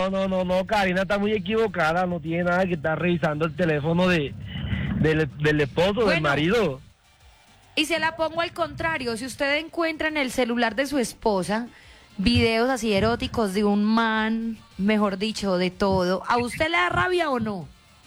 No, Karina está muy equivocada, no tiene nada que estar revisando el teléfono del esposo, del marido. Y se la pongo al contrario, si usted encuentra en el celular de su esposa videos así eróticos de un man, mejor dicho, de todo, ¿a usted le da rabia o no?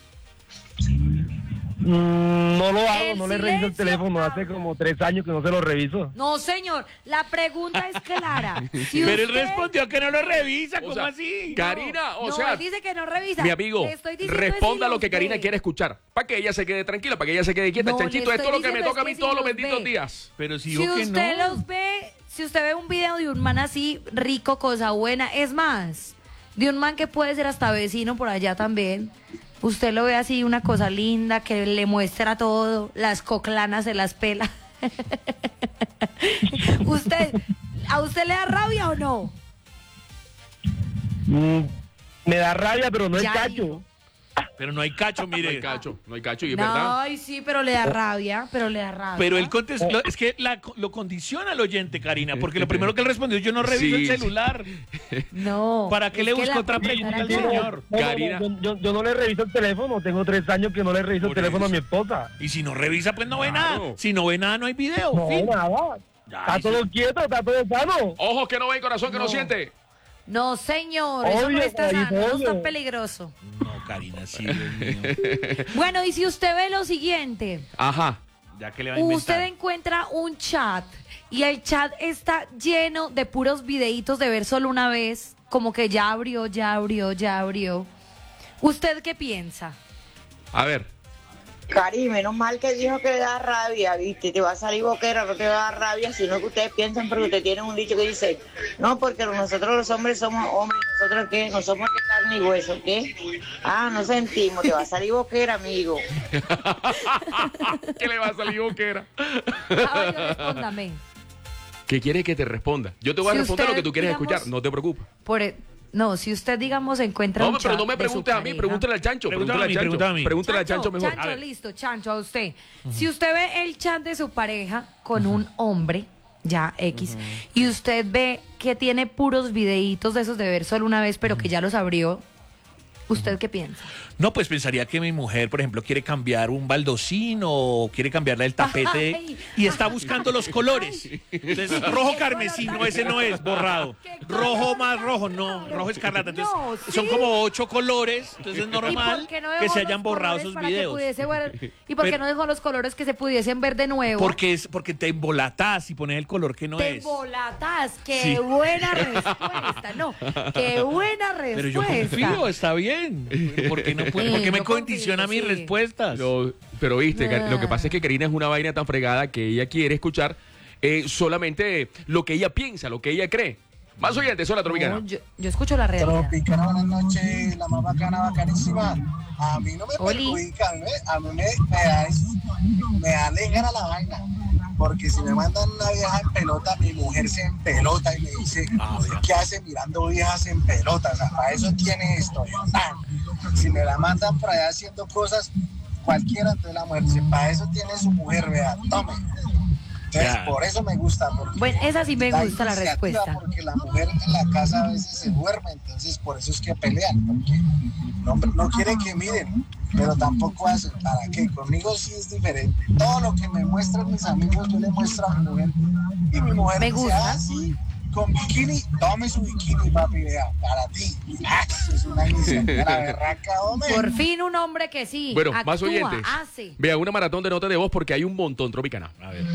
No lo hago, no le reviso el teléfono, hace como 3 años que no se lo reviso. No, señor, la pregunta es clara. Si Pero él usted... respondió que no lo revisa, ¿cómo sea, así? Karina, él dice que no revisa. mi amigo, Le estoy diciendo responda si lo que los Karina ve. quiere escuchar, para que ella se quede tranquila, para que ella se quede quieta. No, Chanchito, le esto es lo estoy que me diciendo toca a es mí que todos si los los benditos ve. días. Pero si Si yo que usted no. los ve, si usted ve un video de un man así, rico, cosa buena, es más, de un man que puede ser hasta vecino por allá también, usted lo ve así, una cosa linda, que le muestra todo, las coclanas se las pela. ¿A usted le da rabia o no? Me da rabia, pero no es Ya cacho. dijo. Pero no hay cacho, mire. No hay cacho, y es verdad. Ay, sí, pero le da rabia, Pero él contestó, es que lo condiciona al oyente, Karina, porque lo primero que él respondió, yo no reviso el Sí, celular. No. ¿Para qué es le que busco la otra pregunta al pregunta- señor? Karina. Yo no le reviso el teléfono, tengo 3 años que no le reviso el Por teléfono eso. a mi esposa. Y si no revisa, pues no ve Claro. nada. Si no ve nada, no hay video. No, fin. nada. Ya, Está dice- todo quieto, está todo sano. Ojos que no ven, corazón que no siente. No, señor, eso no Obvio, está Karina, sano, no está obvio. peligroso. No, Karina, sí, Dios mío. Bueno, y si usted ve lo siguiente, Ajá. Ya que le va a inventar. usted encuentra un chat y el chat está lleno de puros videitos de ver solo una vez, como que ya abrió. ¿Usted qué piensa? A ver. Cari, menos mal que dijo que le da rabia, ¿viste? Te va a salir boquera, no te va a dar rabia, sino que ustedes piensan porque ustedes tienen un dicho que dice, no, porque nosotros los hombres somos hombres, nosotros qué, no somos de carne y hueso, ¿qué? Ah, no sentimos, te va a salir boquera, amigo. ¿Qué le va a salir boquera? Caballo, respóndame. ¿Qué quiere que te responda? Yo te voy a Si responder lo usted, que tú quieres digamos, escuchar, no te preocupes. No, si usted, digamos, encuentra No, un pero chat no me de su preguntes a mí, pareja. pregúntale al Chancho. Pregúntale a mí, pregúntale a mí. Pregúntale al Chancho mejor. Chancho, listo, Chancho, a usted. Si usted ve el chat de su pareja con un hombre, ya X, y usted ve que tiene puros videitos de esos de ver solo una vez, pero que ya los abrió, ¿usted qué piensa? No, pues pensaría que mi mujer, por ejemplo, quiere cambiar un baldocino o quiere cambiarle el tapete Ay. y está buscando los colores. Entonces, rojo carmesí, no, ese no es, borrado. Rojo más rojo, no, rojo escarlata. Entonces, No, sí. son como 8 colores, entonces es ¿Y normal por qué no que dejó se los hayan borrado colores esos para que videos. pudiese ver- ¿Y por qué Pero- no dejó los colores que se pudiesen ver de nuevo? Porque te embolatas y pones el color que no Te es. volatas, qué Sí. buena respuesta, no, qué buena respuesta. Pero yo confío, está bien. ¿Por qué no puede? ¿Por qué me Yo condiciona confío, mis sí. respuestas? Pero viste, lo que pasa es que Karina es una vaina tan fregada que ella quiere escuchar solamente lo que ella piensa, lo que ella cree. Más oyentes, hola Tropicana. No, yo escucho la realidad. Tropicana, buenas noches, la más bacana, bacanísima. A mí no me Oli. perjudican, ¿eh? A mí me alegra la vaina. Porque si me mandan una vieja en pelota, mi mujer se empelota y me dice, ¿qué hace mirando viejas en pelota? O sea, para eso tiene esto. Si me la mandan por allá haciendo cosas, cualquiera, entonces la mujer dice, para eso tiene su mujer, vea, tome. Entonces, Ya. por eso me gusta. Bueno, esa sí me da gusta la iniciativa, respuesta. Porque la mujer en la casa a veces se duerme, entonces por eso es que pelean, porque no quieren que miren, pero tampoco hacen. ¿Para qué? Conmigo sí es diferente. Todo lo que me muestran mis amigos, yo le muestro a mi mujer. Y mi mujer Me dice, gusta. ah, sí, con bikini, tome su bikini, papi, vea, para ti. Ah, eso es una iniciativa, la berraca, hombre. Por fin un hombre que sí Bueno, actúa, más oyentes. hace. Vea, una maratón de notas de voz porque hay un montón, Tropicana. A ver.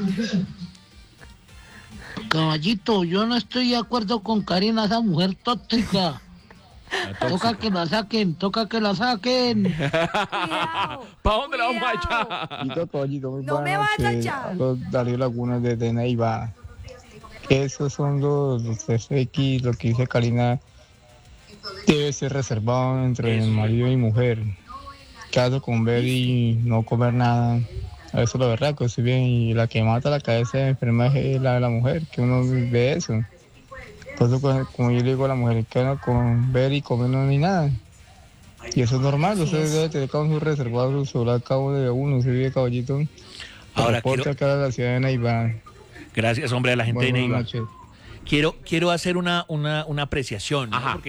Caballito, yo no estoy de acuerdo con Karina, esa mujer tóxica. Toca que la saquen, toca que la saquen. Cuidado. ¿Para dónde la vamos a cuidado. echar? Muy No me buenas vas a noches. echar. Hablo Darío Laguna desde Neiva. Esos son los FX, lo que dice Karina debe ser reservado entre el marido y mujer. Caso con ver y no comer nada. Eso es lo verdad, que estoy bien. Y la que mata la cabeza de enferma es la de la mujer, que uno ve eso. Por eso, como yo le digo a la mujer, que no con ver y comer no ni nada. Y eso es normal, usted debe tener cada uno reservado su celular cabo de uno, se vive caballito. Ahora Reporte acá de la ciudad de Neiva. Gracias, hombre, a la gente de Buenas Neiva. noches. Quiero hacer una apreciación, ¿no? Ajá. Porque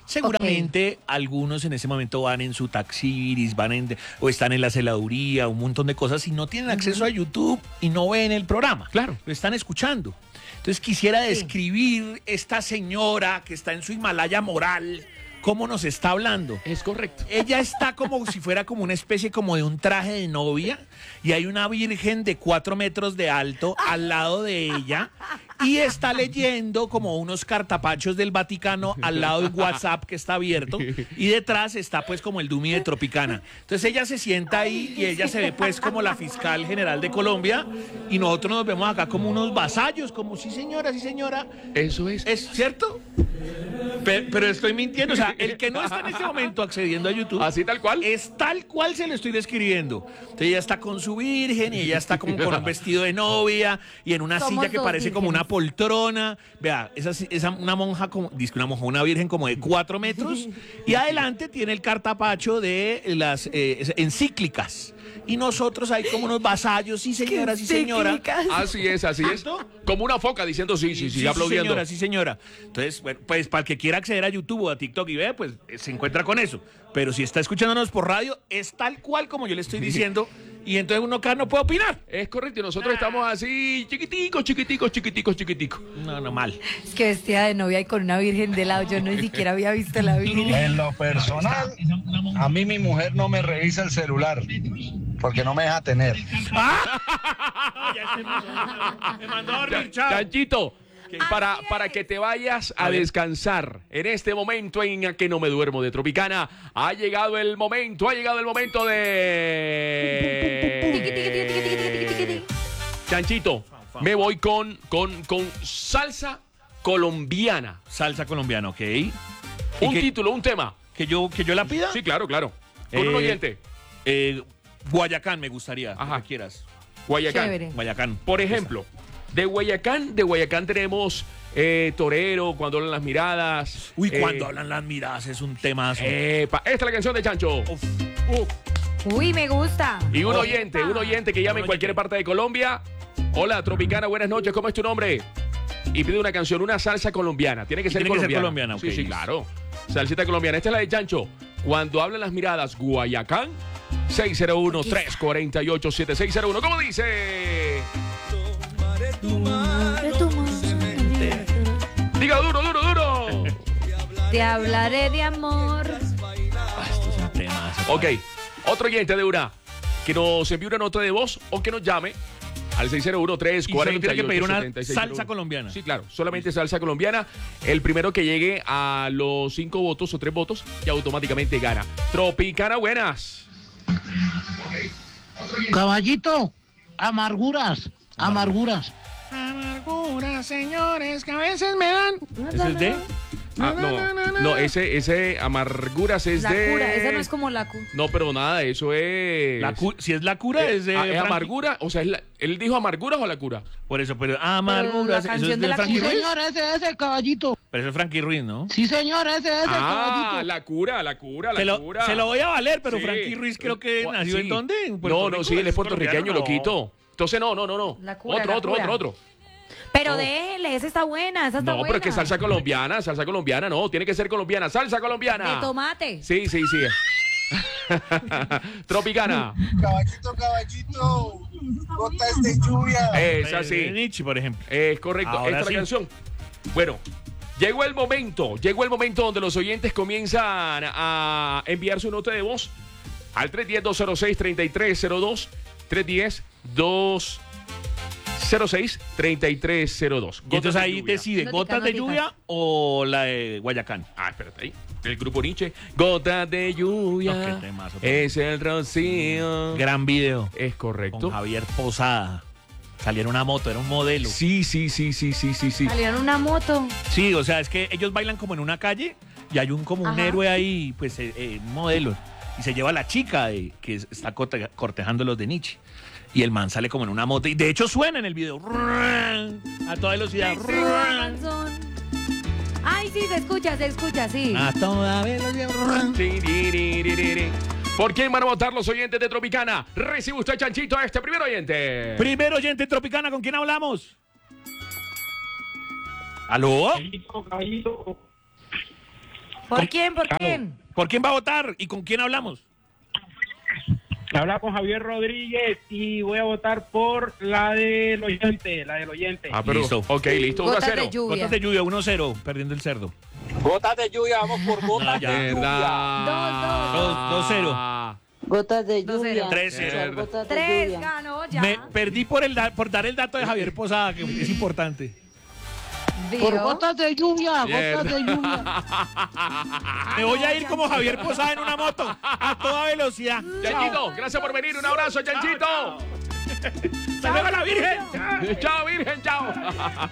Seguramente algunos en ese momento van en su taxiris, o están en la celaduría, un montón de cosas y no tienen acceso a YouTube y no ven el programa. Claro. Lo están escuchando. Entonces quisiera describir esta señora que está en su Himalaya moral, cómo nos está hablando. Es correcto. Ella está como si fuera como una especie como de un traje de novia y hay una virgen de 4 metros de alto al lado de ella y está leyendo como unos cartapachos del Vaticano al lado de WhatsApp que está abierto y detrás está pues como el Dumi de Tropicana. Entonces ella se sienta ahí y ella se ve pues como la fiscal general de Colombia y nosotros nos vemos acá como unos vasallos, como sí señora. Eso es. ¿Es cierto? Pero estoy mintiendo, o sea, el que no está en este momento accediendo a YouTube. Así tal cual. Es tal cual se lo estoy describiendo. Entonces ella está con su virgen y ella está como con un vestido de novia y en una Somos silla que dos parece como una vírgenes. poltrona. Vea, una monja, una virgen como de 4 metros y adelante tiene el cartapacho de las encíclicas. Y nosotros ahí como unos vasallos, sí señora, sí señora. Así es. Como una foca diciendo sí, aplaudiendo. Sí señora. Entonces, bueno, pues para el que quiera acceder a YouTube o a TikTok y ve, pues se encuentra con eso. Pero si está escuchándonos por radio, es tal cual como yo le estoy diciendo. Y entonces uno acá no puede opinar. Es correcto, y nosotros estamos así chiquiticos. No, mal. Es que vestida de novia y con una virgen de lado. Yo ni siquiera había visto la virgen. En lo personal, a mí mi mujer no me revisa el celular porque no me deja tener. Me mandó a dormir, chao. Chanchito, para que te vayas a descansar en este momento en que no me duermo de Tropicana, ha llegado el momento de... Chanchito, me voy con salsa colombiana. Salsa colombiana, ok. Un título, un tema. ¿Que yo la pida? Sí, claro. Con un oyente. Guayacán me gustaría, Ajá. que quieras. Guayacán. Chévere. Guayacán. Por ejemplo, de Guayacán tenemos Torero, Cuando hablan las miradas. Uy, cuando hablan las miradas es un temazo. Esta es la canción de Chancho. Uy, me gusta. Y un oyente que llame en cualquier parte de Colombia. Hola, Tropicana, buenas noches, ¿cómo es tu nombre? Y pide una canción, una salsa colombiana. Tiene que ser colombiana. Ok. Sí, claro. Salsita colombiana. Esta es la de Chancho. Cuando hablan las miradas, Guayacán, 601-348-7601. ¿Cómo dice? Diga duro. Te hablaré de amor. Esto es un temazo. Ok, otro oyente de una que nos envíe una nota de voz o que nos llame al 601-348-7601. Y solo tiene que pedir una salsa colombiana. Sí, claro, solamente salsa colombiana. El primero que llegue a los 5 votos o 3 votos ya automáticamente gana. Tropicana, buenas. Caballito, amarguras. Amarguras, señores, que a veces me dan. ¿Eso es de? No, ese amarguras es La de... cura, esa no es como la cura. No, pero nada, eso es... Si es la cura, es de ¿Es Frankie. amargura? O sea, ¿él dijo amarguras o la cura? Por eso, pero amarguras, Pero la eso canción es de de la Frankie Sí, cura. Ruiz. señor, ese caballito. Pero eso es Frankie Ruiz, ¿no? Sí, señor, ese caballito. La cura. Se lo voy a valer, pero Sí. Frankie Ruiz creo que nació Sí. ¿en dónde? ¿En No, Puerto Rico? sí, él es puertorriqueño, colombiano, loquito. Entonces, no. La cura, la cura. Otro. Pero No. déjele, esa está buena, esa está No, buena. pero es que salsa colombiana, no, tiene que ser colombiana, salsa colombiana. De tomate. Sí. Tropicana. Caballito, gotas de lluvia. Es De así. Nietzsche, por ejemplo. Es correcto. Ahora Esta es la sí. canción. Bueno, llegó el momento donde los oyentes comienzan a enviar su nota de voz al 310-206-3302, 310-206-3302. Y entonces ahí lluvia. decide, Noticas, ¿gotas de noticas. lluvia o la de Guayacán? Espérate ahí. El grupo Nietzsche. Gotas de lluvia. No, qué temazo. Es el rocío. Gran video Es correcto. con Javier Posada. Salía en una moto, era un modelo. Sí. Salieron una moto. Sí, o sea, es que ellos bailan como en una calle y hay como un Ajá. héroe ahí, pues un modelo. Y se lleva a la chica que está cortejando los de Nietzsche. Y el man sale como en una moto. Y de hecho suena en el video. A toda velocidad. Ay, sí, se escucha, sí. A toda velocidad. ¿Por quién van a votar los oyentes de Tropicana? Recibe usted, Chanchito, a este primer oyente. Primer oyente Tropicana, ¿con quién hablamos? ¿Aló? ¿Por quién? ¿Por quién? ¿Por quién va a votar y con quién hablamos? Habla con Javier Rodríguez y voy a votar por la del oyente, Ah, pero Listo. ok, listo, 1-0. Gotas de lluvia. Gotas de lluvia, 1-0, perdiendo el cerdo. Gotas de lluvia, vamos por gotas de lluvia. Verdad. 2-0. Gotas de lluvia. 3-0. Gotas de 3 lluvia. ganó ya. Me perdí por dar el dato de Javier Posada, que es importante. Por ¿Vio? gotas de lluvia, gotas de lluvia. Me voy a ir como Javier Posada en una moto, a toda velocidad. Yanchito, gracias por venir. Un abrazo, Yanchito. ¡Hasta luego, la Virgen! Chao, Virgen, chao.